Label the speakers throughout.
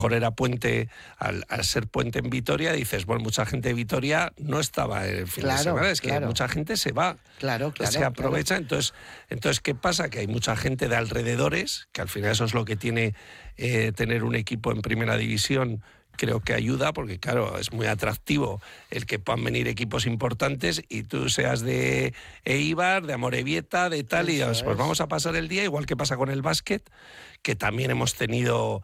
Speaker 1: era puente, al ser puente en Vitoria, dices, bueno, mucha gente de Vitoria no estaba el fin de semana, es que mucha gente se va, se aprovecha. Entonces, ¿qué pasa? Que hay mucha gente de alrededores, que al final eso es lo que tiene tener un equipo en primera división. Creo que ayuda porque, claro, es muy atractivo el que puedan venir equipos importantes y tú seas de Eibar, de Amorebieta, de tal, y pues vamos a pasar el día, igual que pasa con el básquet, que también hemos tenido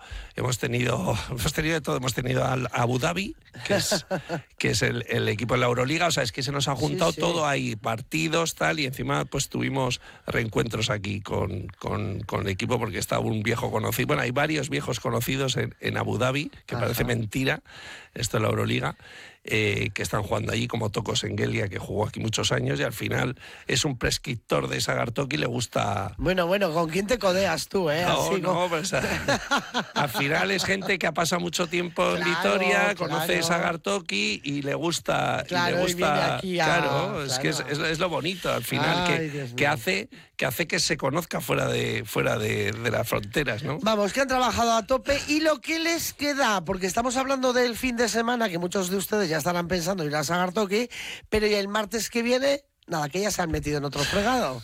Speaker 1: de todo. Hemos tenido al Abu Dhabi, que es el equipo de la Euroliga. O sea, es que se nos ha juntado todo ahí, partidos, tal, y encima pues tuvimos reencuentros aquí con el equipo, porque estaba un viejo conocido. Bueno, hay varios viejos conocidos en Abu Dhabi, que parece mentira, esto de la Euroliga, que están jugando allí, como Toko Sengelia, que jugó aquí muchos años, y al final es un prescriptor de Sagartoki, le gusta...
Speaker 2: Bueno, ¿con quién te codeas tú,
Speaker 1: Pues, al final es gente que ha pasado mucho tiempo en Vitoria, conoce Sagartoki y le gusta...
Speaker 2: y viene aquí
Speaker 1: es que es lo bonito, al final, que hace que se conozca fuera de las fronteras, ¿no?
Speaker 2: Vamos, que han trabajado a tope, y lo que les queda, porque estamos hablando del fin de semana, que muchos de ustedes ya estarán pensando ir a Sagartoki, pero ya el martes que viene, nada, que ya se han metido en otro fregado,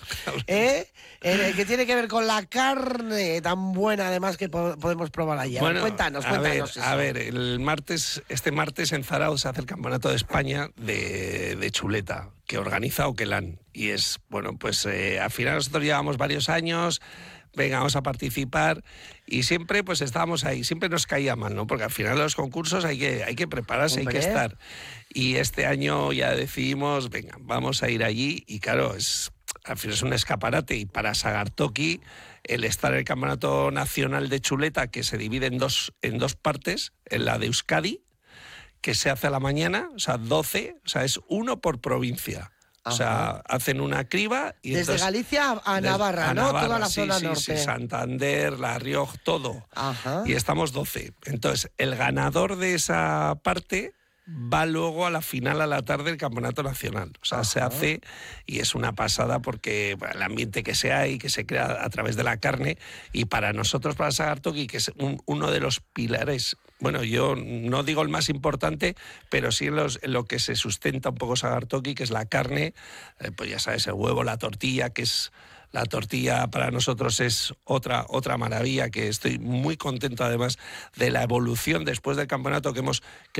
Speaker 2: que tiene que ver con la carne tan buena, además, que podemos probar allí.
Speaker 1: Bueno,
Speaker 2: cuéntanos.
Speaker 1: A ver, este martes en Zarauz se hace el Campeonato de España de chuleta, que organiza Oquelán, y es, bueno, pues al final nosotros llevamos varios años. Venga, vamos a participar, y siempre pues estábamos ahí, siempre nos caía mal, ¿no? Porque al final de los concursos hay que prepararse, hay que estar. Y este año ya decidimos, venga, vamos a ir allí, y claro, al final es un escaparate, y para Sagartoki el estar en el Campeonato Nacional de Chuleta, que se divide en dos partes, en la de Euskadi, que se hace a la mañana, o sea, 12, o sea, es uno por provincia. Ajá. O sea, hacen una criba y
Speaker 2: desde
Speaker 1: entonces,
Speaker 2: Galicia a Navarra, ¿no? Toda la zona norte.
Speaker 1: Sí, Santander, La Rioja, todo.
Speaker 2: Ajá.
Speaker 1: Y estamos 12. Entonces, el ganador de esa parte va luego a la final a la tarde del Campeonato Nacional. O sea, se hace, y es una pasada, porque el ambiente que se hay, que se crea a través de la carne, y para nosotros, para Sagartoki, que es uno de los pilares, bueno, yo no digo el más importante, pero sí en lo que se sustenta un poco Sagartoki, que es la carne, pues ya sabes, el huevo, la tortilla, que es... La tortilla para nosotros es otra maravilla, que estoy muy contento además de la evolución después del campeonato, que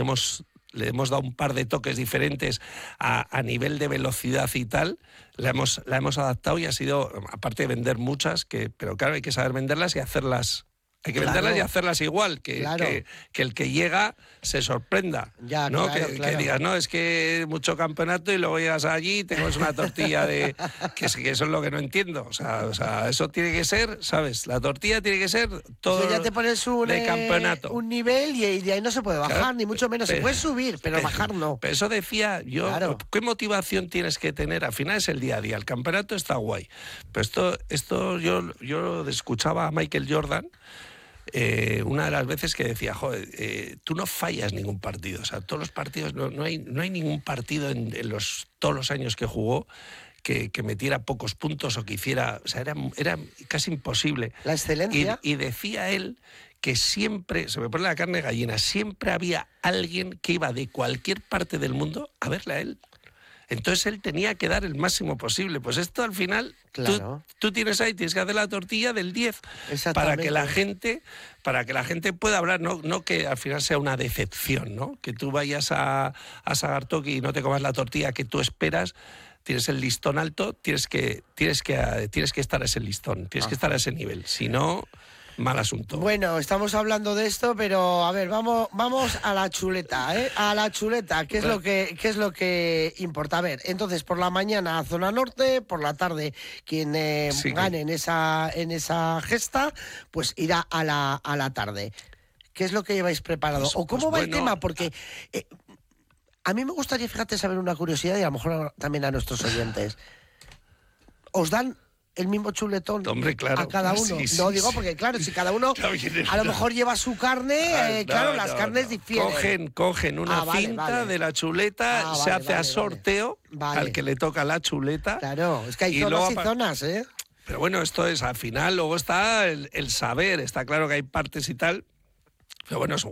Speaker 1: le hemos dado un par de toques diferentes a nivel de velocidad y tal. La hemos adaptado, y ha sido, aparte de vender muchas, pero claro, hay que saber venderlas y hacerlas. Hay que venderlas y hacerlas igual, que el que llega se sorprenda.
Speaker 2: Ya,
Speaker 1: ¿no? Que digas, no, es que mucho campeonato y luego llegas allí y tengo una tortilla que eso es lo que no entiendo. O sea, eso tiene que ser, ¿sabes? La tortilla tiene que ser todo
Speaker 2: ya te pones
Speaker 1: de campeonato.
Speaker 2: Un nivel, y de ahí no se puede bajar, ni mucho menos. Se puede subir, pero bajar no.
Speaker 1: Pero eso decía yo, ¿qué motivación tienes que tener? Al final es el día a día. El campeonato está guay. Pero esto yo escuchaba a Michael Jordan, una de las veces, que decía, joder, tú no fallas ningún partido. O sea, todos los partidos, no hay ningún partido en todos los años que jugó que metiera pocos puntos o que hiciera... O sea, era casi imposible.
Speaker 2: La excelencia.
Speaker 1: Y decía él que siempre, se me pone la carne gallina, siempre había alguien que iba de cualquier parte del mundo a verle a él. Entonces él tenía que dar el máximo posible. Pues esto al final, tú tienes que hacer la tortilla del 10 para que la gente pueda hablar, no que al final sea una decepción, ¿no? Que tú vayas a Sagartoki y no te comas la tortilla que tú esperas. Tienes el listón alto, tienes que estar a ese listón, tienes que estar a ese nivel. Si no, mal asunto.
Speaker 2: Bueno, estamos hablando de esto, pero a ver, vamos a la chuleta, ¿eh? A la chuleta, ¿qué es lo que importa? A ver, entonces, por la mañana zona norte, por la tarde quien gane en esa gesta, pues irá a la tarde. ¿Qué es lo que lleváis preparado? ¿O cómo va el tema? Porque a mí me gustaría, fíjate, saber una curiosidad, y a lo mejor también a nuestros oyentes. ¿Os dan el mismo chuletón,
Speaker 1: hombre, claro,
Speaker 2: a cada uno?
Speaker 1: Sí,
Speaker 2: no, digo, porque claro, si cada uno a lo mejor lleva su carne, las carnes difieren.
Speaker 1: Cogen una cinta de la chuleta, se hace a sorteo al que le toca la chuleta.
Speaker 2: Claro, es que hay zonas y zonas, ¿eh?
Speaker 1: Pero bueno, esto es, al final, luego está el saber, está claro que hay partes y tal. Pero bueno, es